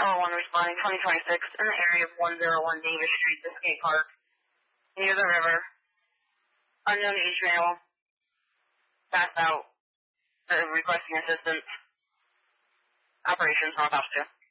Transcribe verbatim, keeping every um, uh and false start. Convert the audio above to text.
oh one responding twenty twenty-six in the area of one oh one Davis Street, the skate park, near the river. Unknown age male, passed out, uh, requesting assistance. Operations North Officer.